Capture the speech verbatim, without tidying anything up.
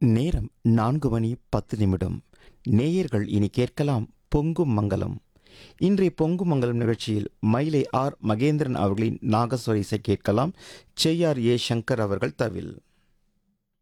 நேரம் நான்கு மணி பத்து நிமிடம். நேயர்கள் இனி கேட்கலாம் பொங்கும் மங்கலம். இன்றைய பொங்கும் மங்கலம் நிகழ்ச்சியில் மயிலை ஆர் மகேந்திரன் அவர்களின் நாகஸ்வர இசை கேட்கலாம். செய்யார் ஏ சங்கர் அவர்கள் தவில்.